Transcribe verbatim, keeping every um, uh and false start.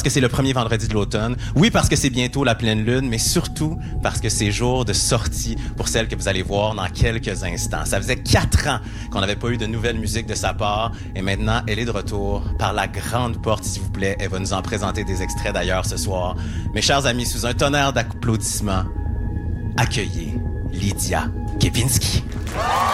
que c'est le premier vendredi de l'automne. Oui, parce que c'est bientôt la pleine lune, mais surtout parce que c'est jour de sortie pour celle que vous allez voir dans quelques instants. Ça faisait quatre ans qu'on n'avait pas eu de nouvelle musique de sa part et maintenant, elle est de retour par la grande porte, s'il vous plaît. Elle va nous en présenter des extraits d'ailleurs ce soir. Mes chers amis, sous un tonnerre d'applaudissements, accueillez Lydia Kepinski.